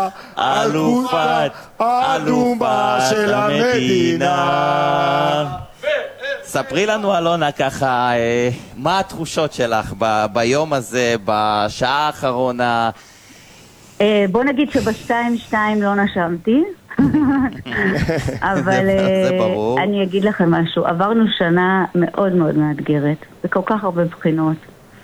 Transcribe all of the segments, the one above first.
אלופת אלופה של המדינה. ספרי לנו, אלונה, ככה, מה התחושות שלך ביום הזה, בשעה האחרונה? בוא נגיד שב-2-2 לא נשמתי. אבל אני אגיד לכם משהו, עברנו שנה מאוד מאוד מאתגרת וכל כך הרבה בחינות,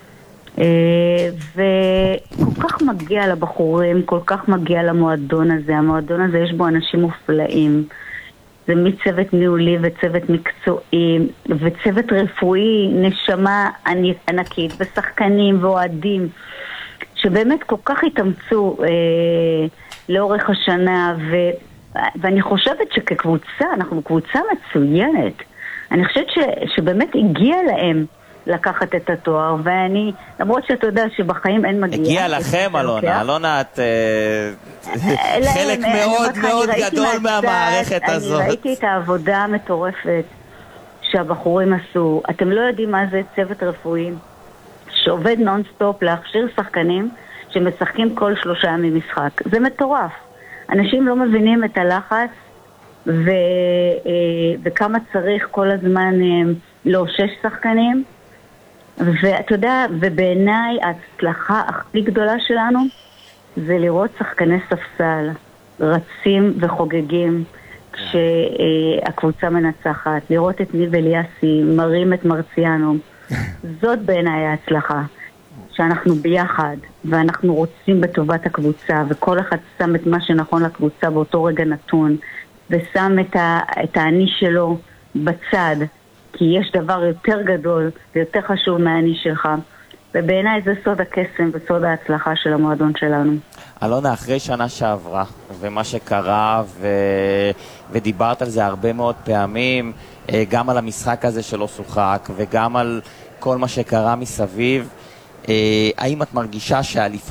וכל כך מגיע לבחורים, כל כך מגיע למועדון הזה. המועדון הזה יש בו אנשים מופלאים, זה מצוות ניהולי וצוות מקצועי וצוות רפואי, נשמה ענקית, ושחקנים ואוהדים שבאמת כל כך התאמצו לאורך השנה, ואני חושבת שכקבוצה, אנחנו קבוצה מצוינת. אני חושבת שבאמת הגיע להם לקחת את התואר, ואני, למרות שאתה יודע שבחיים אין מגיע. הגיע לכם, אלונה. אלונה, את חלק מאוד מאוד גדול מהמערכת הזאת. אני ראיתי את העבודה המטורפת שהבחורים עשו. אתם לא יודעים מה זה צוות רפואי שעובד נונסטופ להכשיר שחקנים שמשחקים כל 3 ימים משחק. זה מטורף. אנשים לא מבינים את הלחץ וכמה צריך כל הזמן לאושש שחקנים. ואתה יודע, ובעיניי ההצלחה הכי גדולה שלנו זה לראות שחקני ספסל רצים וחוגגים כשהקבוצה מנצחת, לראות את ניב אליאסי מרים את מרציאנו. זאת בעיניי ההצלחה, שאנחנו ביחד ואנחנו רוצים בטובת הקבוצה, וכל אחד שם את מה שנכון לקבוצה באותו רגע נתון, ושם את האני שלו בצד, כי יש דבר יותר גדול ויותר חשוב מהאני שלך. ובעיניי זה סוד הקסם וסוד ההצלחה של המועדון שלנו. אלונה, אחרי שנה שעברה ומה שקרה, ודיברת על זה הרבה מאוד פעמים, גם על המשחק הזה שלא שוחק וגם על כל מה שקרה מסביב, האם את מרגישה שהאליפות